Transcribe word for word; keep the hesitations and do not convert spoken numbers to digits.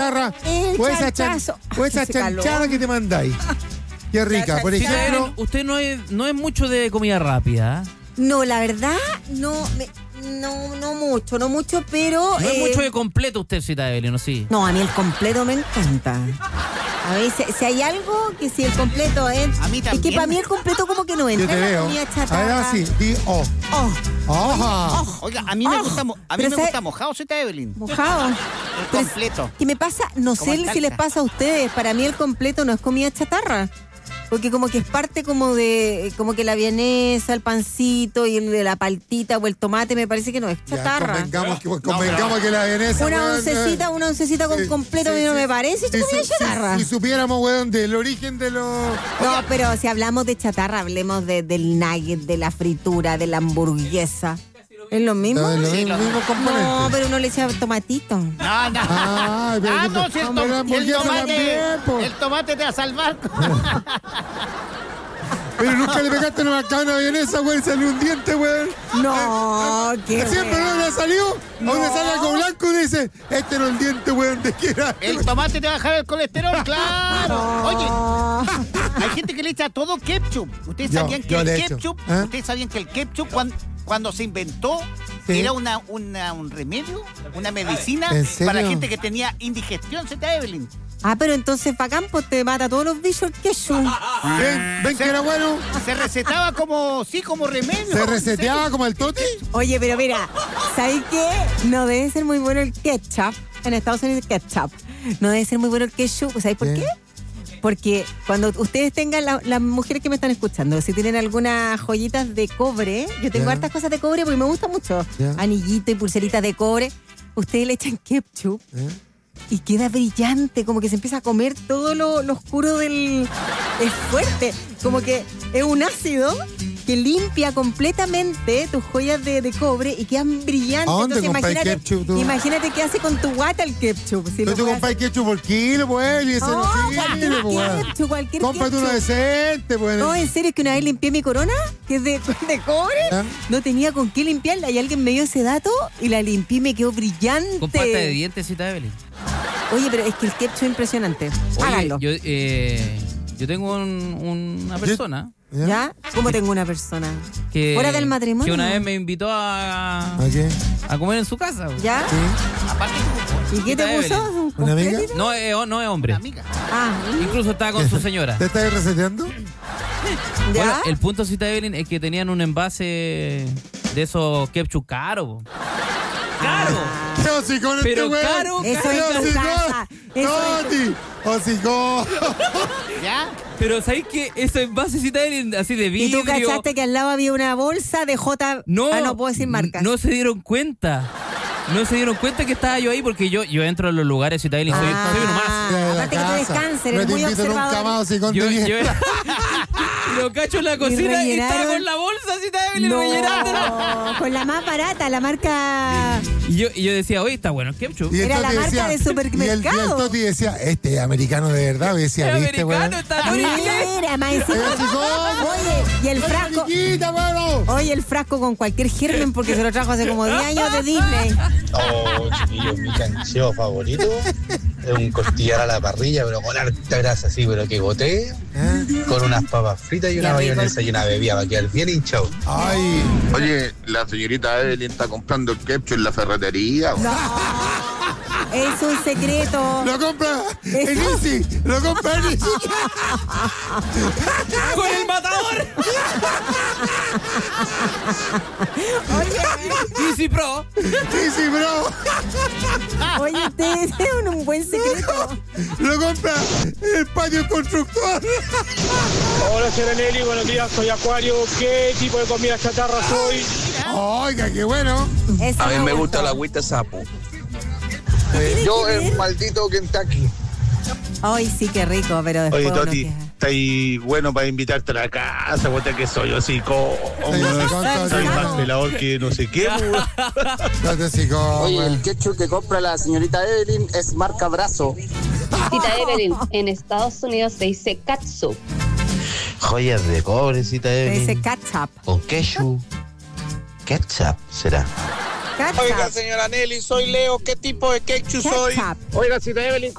chatarra, El o esa, chan, chanchazo. o esa Ese chanchada calor. que te mandáis. Qué rica, por chanchada. ejemplo. Usted no es, no es mucho de comida rápida. ¿eh? No, la verdad, no, me, no, no mucho, no mucho, pero... No es eh, mucho de completo usted, cita Evelyn, ¿no? Sí. No, a mí el completo me encanta. A ver, si, si hay algo que si el completo es... A mí es que también. para mí el completo como que no Yo entra te en la veo. comida A ver, chatarra. así, di oh. Oh, Ajá. Oiga, a mí me Oh, gusta, mo- a mí pero me sabe- gusta mojado, ¿sí, Evelyn? mojado. El Pero es- completo. ¿Qué me pasa? No Como sé el si les talca. pasa a ustedes. Para mí el completo no es comida chatarra. Porque como que es parte como de, como que la vienesa, el pancito y el de la paltita o el tomate, me parece que no es Ya, chatarra. convengamos que, convengamos que la vienesa. Una weón, oncecita, eh, una oncecita con sí, completo, a mí sí, no sí. me parece Si comida su- chatarra. Si, si supiéramos, weón, del origen de los... No, pero si hablamos de chatarra, hablemos de, del nugget, de la fritura, de la hamburguesa. ¿Es lo mismo? No, es lo Sí, mismo, lo- mismo componente. No, pero uno le echa tomatito. No, no. Ah, pero Ah, que- no, si el, pero tom- la el hamburguesa tomate, también, po. el tomate te va a salvar. Pero nunca le pegaste una bacana vienesa, weón, salió un diente, weón. No, qué Siempre no le salió. No. A uno sale algo blanco y dice, este no es el diente, weón, de qué era. El tomate te va a bajar el colesterol, claro. Oye, No. hay gente que le echa todo ketchup. ¿Ustedes Yo- sabían que yo el le echo. ketchup, ¿Ah? ustedes sabían que el ketchup cuando, cuando se inventó Sí. era una, una, un remedio, una medicina ¿En serio? para gente que tenía indigestión, ¿sí, Evelyn? Ah, pero entonces para campo te mata todos los bichos el ketchup. Ven, ven que era bueno. Se recetaba como, sí, como remedio. Se reseteaba como el toti. Oye, pero mira, ¿sabes qué? No debe ser muy bueno el ketchup. En Estados Unidos, ketchup. No debe ser muy bueno el ketchup. ¿Sabes por ¿Qué? qué? Porque cuando ustedes tengan, la- las mujeres que me están escuchando, si tienen algunas joyitas de cobre, yo tengo Ya. hartas cosas de cobre porque me gusta mucho. Ya. Anillito y pulseritas de cobre. Ustedes le echan ketchup ¿Eh? y queda brillante, como que se empieza a comer todo lo, lo oscuro del... Es fuerte, como que es un ácido que limpia completamente tus joyas de, de cobre y quedan brillantes. ¿A dónde Entonces, compráis imagínate, ketchup tú? imagínate qué hace con tu guata el ketchup. Si Pero lo tú puedes compras ketchup por kilo, pues, y ese hacer- no No, sirve, cualquier pues, weón. ketchup, cualquier Cómprate uno ketchup. decente, pues. No, en serio, es que una vez limpié mi corona, que es de, de cobre, ¿Ah? no tenía con qué limpiarla y alguien me dio ese dato y la limpié y me quedó brillante. Con pasta de dientes, cita Evelyn. Oye, pero es que el ketchup es impresionante. Oye, Háganlo. yo, eh, yo tengo un- una persona ¿Ya? ¿Ya? ¿Cómo tengo una persona? que... ¿Fuera del matrimonio? Que una vez me invitó a, ¿A qué? a comer en su casa. ¿Ya? ¿Sí? Aparte tú, ¿Y qué te Evelyn. puso? ¿Una amiga? ¿Completito? No, es, no es hombre. una amiga. Ah, Incluso estaba con su señora. ¿Te estás reseteando? ¿ya? Bueno, el punto, cita Evelyn, es que tenían un envase de esos ketchup caro. ¡Caro! Ah. ¡Qué hocicón este Pero weón! caro, Eso ¡Qué es tu hocicón! casa. Eso es tu- ¡Toti! ¡Hocicón! ¿Ya? Pero ¿sabéis que esos envases, cita Evelyn, así de ¿Y vidrio? tú cachaste que al lado había una bolsa de J... No, Ah, no puedo decir marcas. No se dieron cuenta. No se dieron cuenta que estaba yo ahí porque yo, yo entro a los lugares, cita Evelyn, soy, Ah. soy uno más. Ah, De la aparte que tú eres casa. cáncer, No eres te muy invito nunca observador. más, hocicón Yo, de yo mierda. lo cacho en la cocina y estaba rellenaron- con la bolsa, cita Evelyn, rellenándolo. No, con la más barata, la marca... Y yo, y yo decía, oye, está bueno el ketchup. Y el Era la Toti marca decía- de Y el, y el supermercado. Toti decía, este es americano de verdad. Y decía, Es ¿viste, weón? americano, está todo en inglés. Mira, más encima. ¡Eh, hocicón! Oye, y el frasco... ¡Chiquita, bueno! Oye, el frasco con cualquier germen porque se lo trajo hace como diez años de Disney. Oh, chiquillos, mi cancheo favorito es un costillar a la parrilla, pero con harta grasa, así, pero que gotee, ¿Eh? con unas papas fritas y una Qué rico. mayonesa y una bebida para quedar bien hinchado. ¡Ay! Oye, la señorita Evelyn está comprando el ketchup en la ferretería. No, es un secreto. ¡Lo compra en Eso- Easy! ¡Lo compra en Easy! ¡Con el matador! Oye, Easy Pro. ¡Easy, bro! oye, ustedes tienen un buen secreto. ¡Lo compra en el patio constructor! Hola, señora Nelly, buenos días, soy Acuario. ¿Qué tipo de comida chatarra soy? ¡Oiga, qué bueno! Eso A mí me gusta gustó. la agüita sapo. Eh, Yo, el maldito Kentucky. Ay, sí, qué rico, pero después Oye, uno Toti, queda- está ahí bueno para invitarte a la casa, vos que soy así, como Ay, hocicón, soy Toti. más pelador que no sé qué, pues. Toti, hocicón, Oye, weón. el ketchup que compra la señorita Evelyn es marca Brazo. Tita Evelyn, en Estados Unidos se dice catsup. Joyas de cobrecita, Ese Evelyn. ketchup. Con ketchup. Ketchup será. Ketchup. Oiga, señora Nelly, soy Leo. ¿Qué tipo de ketchup soy? Ketchup. Oiga, si Evelyn,